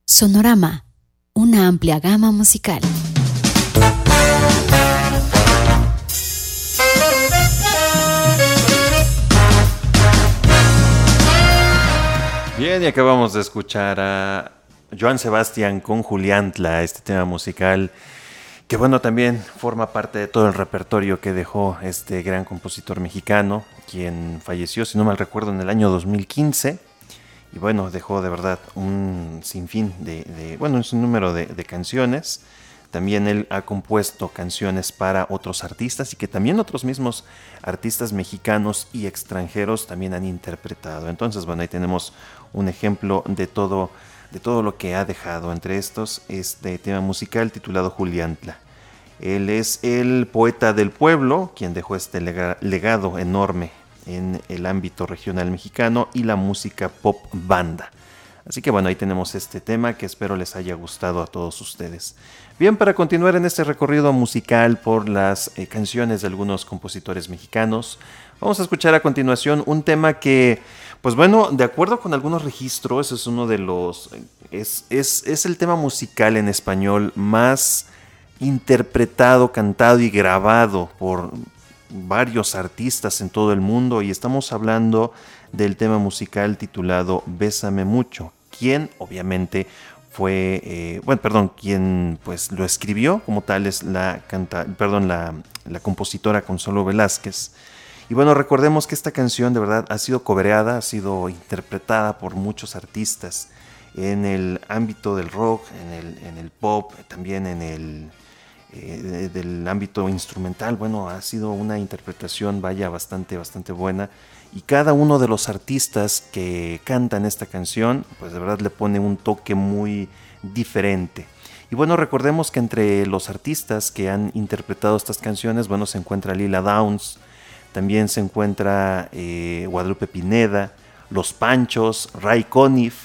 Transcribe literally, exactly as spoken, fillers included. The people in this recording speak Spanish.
Sonorama, una amplia gama musical. Bien, y acabamos de escuchar a Joan Sebastián con Juliantla, este tema musical que bueno, también forma parte de todo el repertorio que dejó este gran compositor mexicano, quien falleció, si no mal recuerdo, en el año dos mil quince. Y bueno, dejó de verdad un sinfín de, de bueno, un sinnúmero de, de canciones. También él ha compuesto canciones para otros artistas y que también otros mismos artistas mexicanos y extranjeros también han interpretado. Entonces, bueno, ahí tenemos un ejemplo de todo, de todo lo que ha dejado. Entre estos, este tema musical titulado Juliantla. Él es el poeta del pueblo, quien dejó este lega, legado enorme en el ámbito regional mexicano y la música pop banda. Así que bueno, ahí tenemos este tema que espero les haya gustado a todos ustedes. Bien, para continuar en este recorrido musical por las eh, canciones de algunos compositores mexicanos, vamos a escuchar a continuación un tema que, pues bueno, de acuerdo con algunos registros, es uno de los, es, es, es el tema musical en español más interpretado, cantado y grabado por varios artistas en todo el mundo, y estamos hablando del tema musical titulado Bésame Mucho, quien obviamente fue, eh, bueno, perdón, quien pues lo escribió como tal es la canta, perdón, la, la compositora Consuelo Velázquez. Y bueno, recordemos que esta canción de verdad ha sido cobereada, ha sido interpretada por muchos artistas en el ámbito del rock, en el, en el pop, también en el Eh, del ámbito instrumental. Bueno, ha sido una interpretación, vaya, bastante, bastante buena, y cada uno de los artistas que cantan esta canción, pues de verdad le pone un toque muy diferente. Y bueno, recordemos que entre los artistas que han interpretado estas canciones, bueno, se encuentra Lila Downs, también se encuentra eh, Guadalupe Pineda, Los Panchos, Ray Conniff,